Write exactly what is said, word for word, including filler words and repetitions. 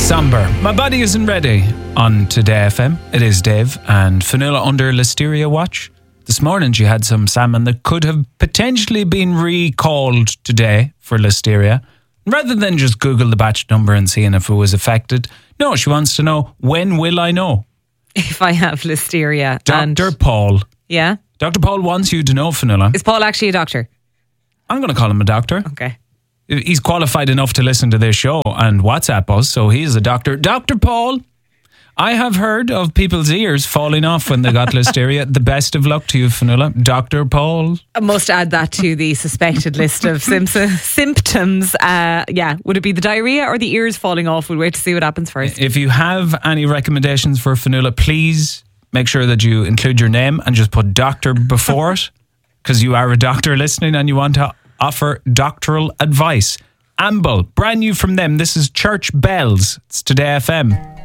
Somber. My body isn't ready on Today F M. It is Dave and Fionnuala under Listeria watch. This morning she had some salmon that could have potentially been recalled today for Listeria. Rather than just Google the batch number and seeing if it was affected, no, she wants to know, when will I know? If I have Listeria. Doctor And Paul. Yeah? Doctor Paul wants you to know, Fionnuala. Is Paul actually a doctor? I'm going to call him a doctor. Okay. He's qualified enough to listen to this show and WhatsApp us, so he's a doctor. Doctor Paul, I have heard of people's ears falling off when they got Listeria. The best of luck to you, Fionnuala. Doctor Paul. I must add that to the suspected list of sim- symptoms. Uh, yeah, would it be the diarrhea or the ears falling off? We'll wait to see what happens first. If you have any recommendations for Fionnuala, please make sure that you include your name and just put doctor before it, because you are a doctor listening and you want to offer doctoral advice. Amble, brand new from them. This is Church Bells. It's Today F M.